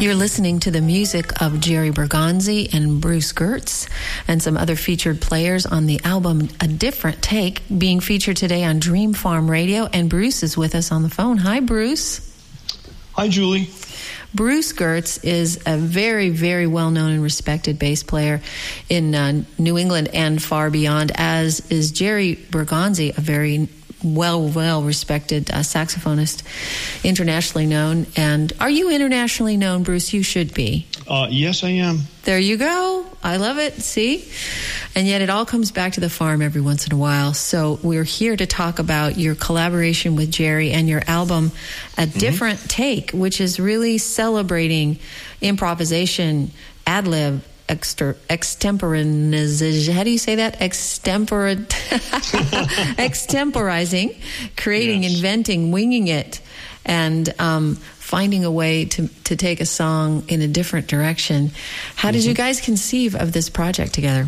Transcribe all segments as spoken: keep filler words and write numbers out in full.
You're listening to the music of Jerry Bergonzi and Bruce Gertz and some other featured players on the album A Different Take, being featured today on Dream Farm Radio. And Bruce is with us on the phone. Hi, Bruce. Hi, Julie. Bruce Gertz is a very, very well-known and respected bass player in uh, New England and far beyond, as is Jerry Bergonzi, a very well, well-respected uh, saxophonist, internationally known. And are you internationally known, Bruce? You should be. Uh, yes, I am. There you go. I love it. See? And yet it all comes back to the farm every once in a while. So we're here to talk about your collaboration with Jerry and your album, A Different mm-hmm. Take, which is really celebrating improvisation, ad-lib, Exter- extemporization. How do you say that? Extempor- extemporizing, creating, yes. inventing, winging it, and um, finding a way to, to take a song in a different direction. How mm-hmm. did you guys conceive of this project together?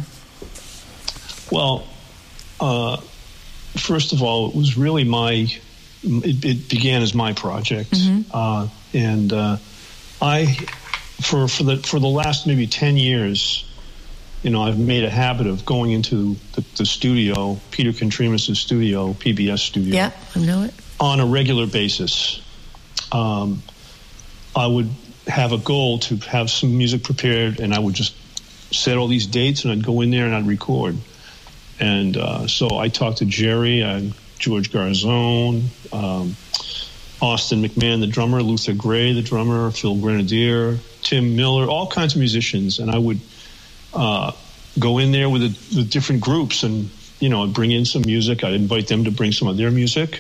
Well, uh, first of all, it was really my, it, it began as my project. Mm-hmm. Uh, and uh, I... For for the for the last maybe ten years, you know, I've made a habit of going into the, the studio, Peter Contreras' studio, P B S studio. Yeah, I know it. On a regular basis. Um, I would have a goal to have some music prepared, and I would just set all these dates, and I'd go in there and I'd record. And uh, so I talked to Jerry, and George Garzone, um, Austin McMahon, the drummer, Luther Gray, the drummer, Phil Grenadier, Tim Miller, all kinds of musicians. And I would uh, go in there with, a, with different groups and, you know, I'd bring in some music. I'd invite them to bring some of their music.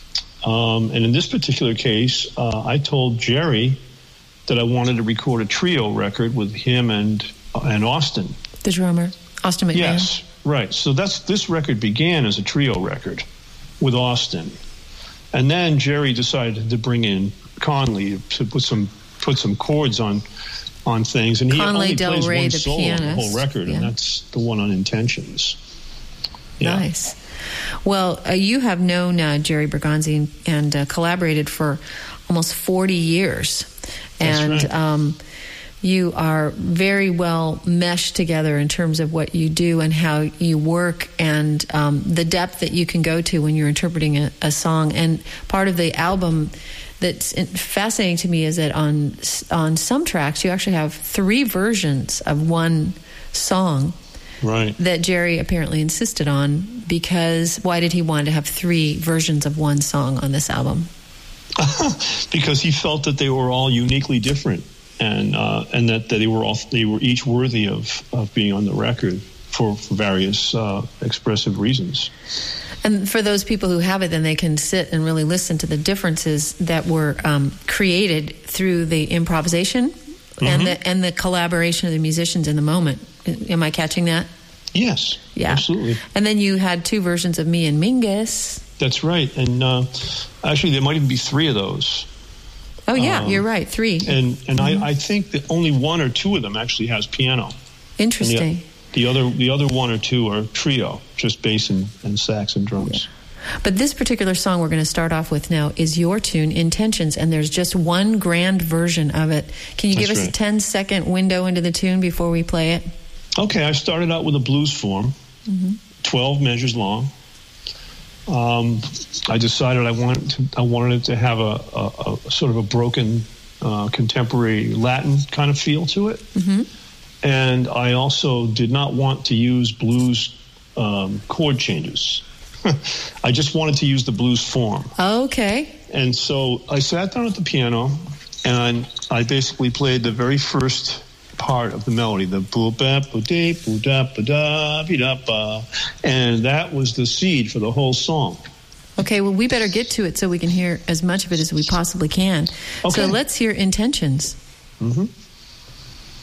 Um, and in this particular case, uh, I told Jerry that I wanted to record a trio record with him and uh, and Austin. The drummer, Austin McMahon. Yes, right. So that's this record began as a trio record with Austin. And then Jerry decided to bring in Conley to put some put some chords on on things, and he Conley only Del plays Rey, one the solo on the whole record, yeah. and that's the one on Intentions. Yeah. Nice. Well, uh, you have known uh, Jerry Bergonzi and, and uh, collaborated for almost forty years, and that's right. um, you are very well meshed together in terms of what you do and how you work, and um, the depth that you can go to when you're interpreting a, a song. And part of the album that's fascinating to me is that on on some tracks you actually have three versions of one song. Right. That Jerry apparently insisted on, because why did he want to have three versions of one song on this album? Because he felt that they were all uniquely different, and uh, and that, that they were all they were each worthy of, of being on the record for, for various uh, expressive reasons. And for those people who have it, then they can sit and really listen to the differences that were um, created through the improvisation mm-hmm. and the and the collaboration of the musicians in the moment. Am I catching that? Yes. Yeah. Absolutely. And then you had two versions of Me and Mingus. That's right. And uh, actually, there might even be three of those. Oh, yeah, um, you're right. Three. And and mm-hmm. I, I think that only one or two of them actually has piano. Interesting. The, the other the other one or two are trio, just bass and, and sax and drums. Yeah. But this particular song we're going to start off with now is your tune, Intentions, and there's just one grand version of it. Can you That's give us right. a ten-second window into the tune before we play it? Okay, I started out with a blues form, mm-hmm. twelve measures long. Um, I decided I wanted to, I wanted it to have a, a, a sort of a broken uh, contemporary Latin kind of feel to it. Mm-hmm. And I also did not want to use blues um, chord changes. I just wanted to use the blues form. Okay. And so I sat down at the piano, and I basically played the very first part of the melody, the boo ba boo dee boo da ba da be da ba, and that was the seed for the whole song. Okay, well, we better get to it so we can hear as much of it as we possibly can. Okay. So let's hear Intentions. Mm-hmm.